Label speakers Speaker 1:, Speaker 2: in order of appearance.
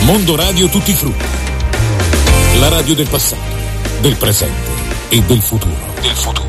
Speaker 1: Mondo Radio Tutti Frutti. La radio del passato, del presente e del futuro.